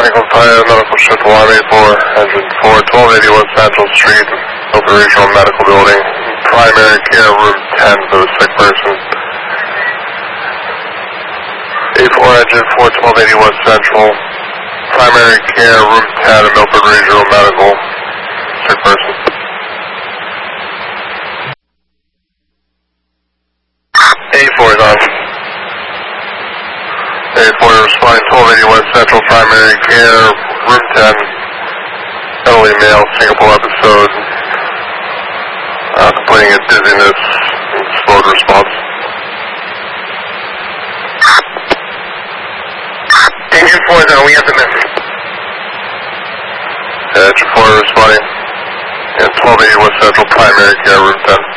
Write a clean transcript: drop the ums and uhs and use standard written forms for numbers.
Franklin Fire Medical Shift Alarm 84, Engine 4, 1280 West Central Street, Open Regional Medical Building, Primary Care Room 10 for the sick person. 84 Engine 4, 1280 West Central, Primary Care Room 10 in Milford Regional Medical, sick person. 84 is on. 84 responding 1280 West Central, Primary Care, Room 10, elderly male, Singapore episode, complaining of dizziness, slowed response. Engine 4 is on, we have the message. Engine 4 responding, and 1280 West Central, Primary Care, Room 10.